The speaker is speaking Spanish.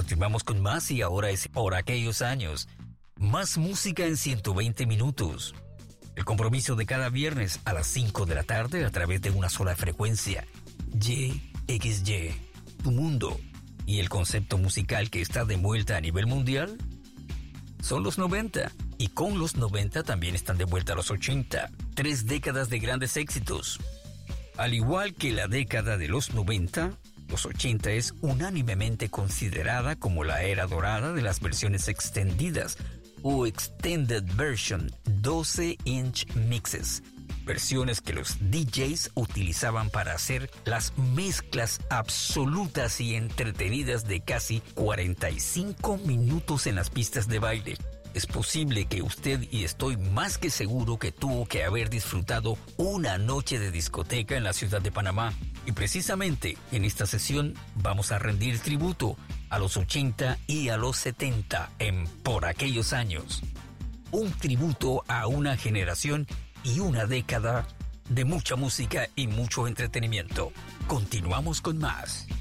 Continuamos con más y ahora es por aquellos años. Más música en 120 minutos. El compromiso de cada viernes a las 5 de la tarde a través de una sola frecuencia. YXY, tu mundo. Y el concepto musical que está de vuelta a nivel mundial son los 90. Y con los 90 también están de vuelta los 80. 3 décadas de grandes éxitos. Al igual que la década de los 90, los 80 es unánimemente considerada como la era dorada de las versiones extendidas o Extended Version 12-inch mixes. Versiones que los DJs utilizaban para hacer las mezclas absolutas y entretenidas de casi 45 minutos en las pistas de baile. Es posible que usted, y estoy más que seguro que tuvo que haber disfrutado una noche de discoteca en la ciudad de Panamá. Y precisamente en esta sesión vamos a rendir tributo a los 80 y a los 70 en Por Aquellos Años. Un tributo a una generación y una década de mucha música y mucho entretenimiento. Continuamos con más.